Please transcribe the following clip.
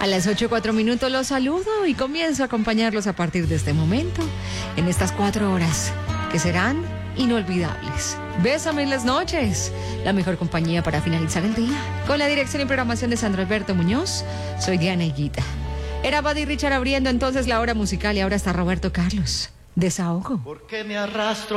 A las 8:04 los saludo y comienzo a acompañarlos a partir de este momento en estas 4 horas que serán inolvidables. Bésame en las noches, la mejor compañía para finalizar el día. Con la dirección y programación de Sandro Alberto Muñoz, soy Diana Higuita. Era Buddy Richard abriendo entonces la hora musical y ahora está Roberto Carlos. Desahogo. ¿Por qué me arrastro